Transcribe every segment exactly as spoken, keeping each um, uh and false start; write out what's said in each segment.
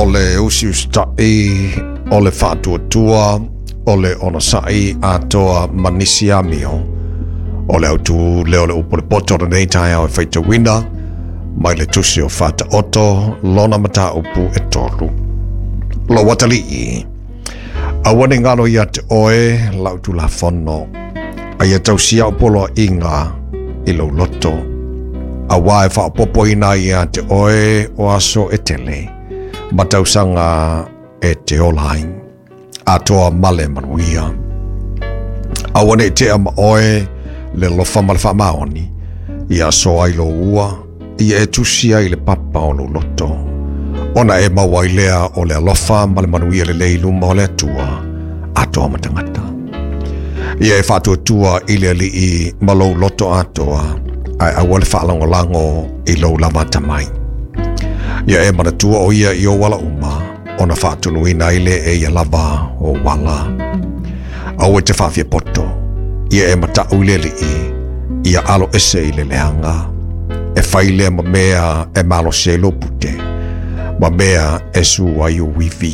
ole usiustai, ole whātuatua, ole ona sai atoa manisia mio. Ole autu leo le upole poto nei tai au e whaita wina, mai le tusi o whata oto, lona mata upu e tolu. Lo watali i. Awane ngano ia te oe, lautu la whono. Aia tausia o polo inga, ilo loto. Awa e whaapopo ina ia te oe o aso e tele. Matausanga e te olain. Atoa male manuia. Awane te ama oe, le lofa ma le whamaoni. Ia so ai lo ua. Ia e tusia i le papa o lo loto. Ona e mawailea o le alofa ma le manuia le leilu ma o le atua. Atoa matangata. Ia e whātua tua i le li i ma lo loto atoa. Ai awale whaalongo lango i lo lama tamai. Ia e manatua o ia i o wala uma. Ona whaatunu ina i le e ia lava o wala. Au e te whaafia poto. Ia e mata ule li i. Ia alo ese i le leanga. E whaile ma mea e malo se lo pute. Ma mea e su ai o wifi.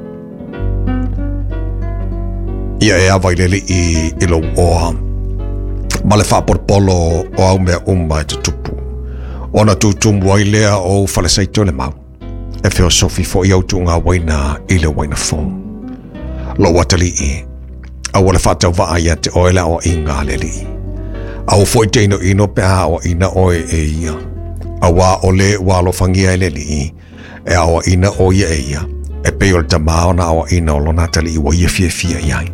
Ia e awa i le li i ilo oa. Ma le whaaporpolo o au mea umma e te tupu. Ona tutumu ai lea o whale saito le mau. E whio sofi fo i autu ngā waina i le waina fong. Lo watali i. Au le whatau waa ia te oela o inga le li. Au fo i teino ino pea o ina oe e ia. Au wa ole walo fangia le li. E awa ina o ia e ia. E peo le tamao na awa ina o lona tali i wa ia fia fia iai.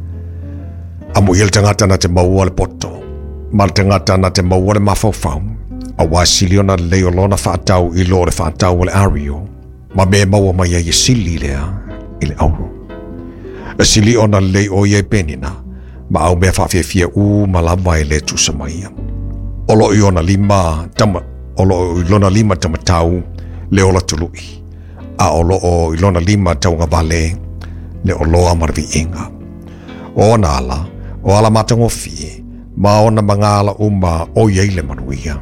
Amu i le tangata na te maua le poto. Ma le tangata na te maua le mafaufau. A wa sili ona leo lona whaatau i lo le whaatau le ario. Ma me maua mai ai sili lea i le auro. E sili ona lei o iei penina. Ma au mea whawhiawhia u ma lama e le tusa mai. Olo i ona lima tama, olo i lona lima tamatau le ola tului. A olo o i lona lima taunga vale le oloa marvi inga. O ona ala, o ala matangofi, ma ona mangala uma o iei le manuia.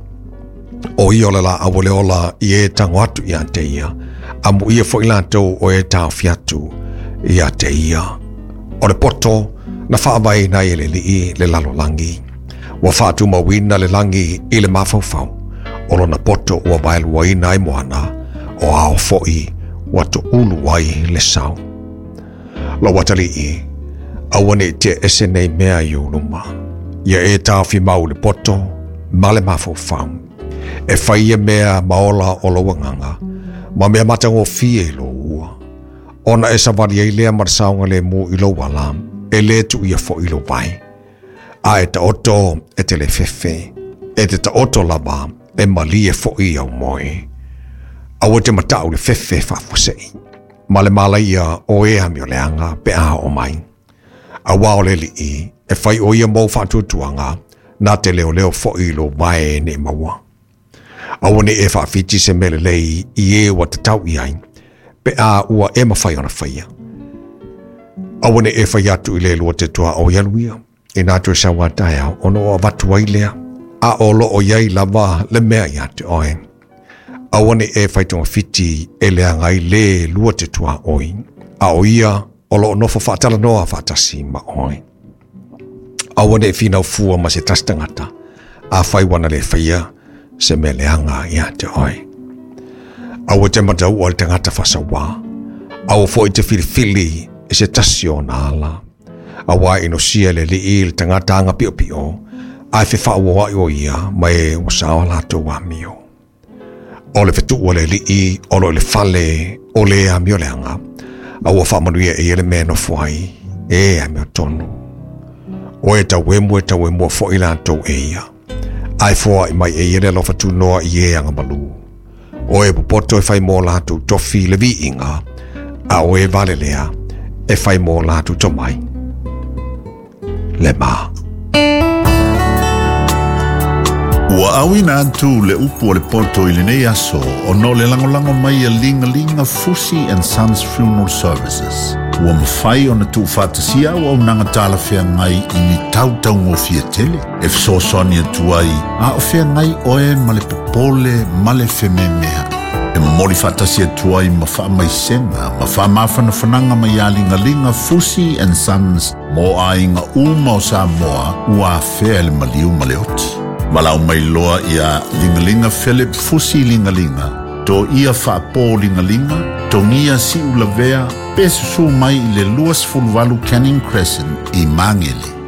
O i ola la awole ola i e tango atu i ante ia. Amu ia fo ilantou o e tau fiatu i ante ia. O le poto, na whaamai na i le li le lalo langi. Wa whaatu mawina le langi i le mafaufau. Olo na poto ua wailu wai nai moana. O ao foi wa to ulu wai le sau. Lo watali i. Awane te ese nei mea i uluma. Ia e tau fi mau le poto, ma le mafaufau. E whaia mea maola o lo wanganga. Ma mea matango fie i lo ua. Ona e savari e lea marsaunga le mu i lo walam. E le tu ia fo i lo vai. A e ta oto e te le fefe. E te ta oto lava e mali e fo i au moe. Au te matau le fefe whafusei. Ma le mala ia o e amio leanga pe a o mai. A wao le li i e whai o ia mou whatutuanga na te leo leo fo i lo vai ne maua. Awane e whaafiti se mele lei i e wa te tau i ai. Pe a ua e mawhai ona whaia. Awane e whai atu i le lua te tua o ialuia. E nātu e sawa tae au ono o watu ailea. A olo o iai lava le mea i ate oe. Awane e whai tonga fiti e lea ngai le lua te tua oi. A o ia olo o nofo whaatala noa whaatasi ma oe. Awane e whina ufua ma se tastangata. A whai wana le whaia. Se me leanga i ate oi. Awa te matau o le tangata whasawa. Awa fo i te whirifili e se tasio na ala. Awa ino sia le li i le tangata anga pio pio. Ai fe whaua o ia mai o sawa lato wa mio. O le fetu o le li i olo le fale o le a mio leanga. Awa whamanuia e ele meno fuai e a mio tonu. O e ta wemu e ta wemu fo i lato e ia. Ai fua i mai e ere lofa tu noa i e anga malu. O e pupoto e fai mō lātu tofi le vi inga. A o e vale lea e fai mō lātu to mai. Le maa. Ua awina atu le upu o le poto i le nei aso o no le langolango mai a linga linga Fusi and Sons Funeral Services. Ua mawhai o na tu whātasia o au nanga tāla whea ngai i ni tau tau ngō fia tele. E fso soni atu ai, a o whea ngai oe ma le popole ma le wheme mea. E Mori fatasia tuai ma wha mai senga, ma wha mawhana whananga mai a linga linga Fusi and Sons mo a inga uma o Samoa ua whea le maliu ma le oti. Walau mai loa ia linga linga Philip Fusi linga linga, to ia wha pō linga linga, to ngia si ula vea, pesu su mai i le luas fulwalu Canning Crescent i Mangele.